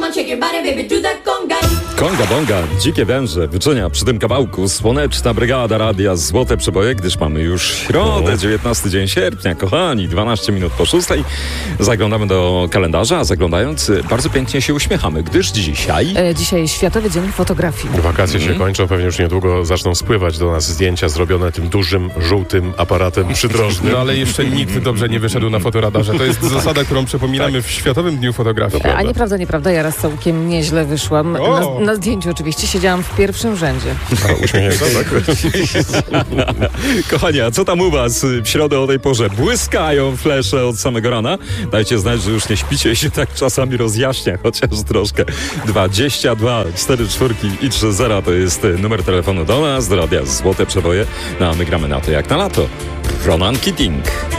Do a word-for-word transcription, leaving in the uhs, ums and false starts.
come on, shake your body, baby, do that conga. Konga bonga, dzikie węże, wyczenia przy tym kawałku, słoneczna brygada radia, złote przeboje, gdyż mamy już środę, dziewiętnasty dzień sierpnia, kochani, dwanaście minut po szóstej. Zaglądamy do kalendarza, a zaglądając bardzo pięknie się uśmiechamy, gdyż dzisiaj... E, dzisiaj Światowy Dzień Fotografii. Wakacje się kończą, pewnie już niedługo zaczną spływać do nas zdjęcia zrobione tym dużym, żółtym aparatem przydrożnym. No ale jeszcze nikt dobrze nie wyszedł na fotoradarze. To jest zasada, którą przypominamy w Światowym Dniu Fotografii. E, a nieprawda, nieprawda, ja raz całkiem nieźle wyszłam. Na, na zdjęciu oczywiście siedziałam w pierwszym rzędzie. A, uśmiechnięta, tak? Kochani, a co tam u was w środę o tej porze? Błyskają flesze od samego rana? Dajcie znać, że już nie śpicie i się tak czasami rozjaśnia, chociaż troszkę. dwadzieścia dwa cztery czwórki i trzy zera to jest numer telefonu do nas, do radia Złote Przeboje. No a my gramy na to jak na lato. Ronan Keating.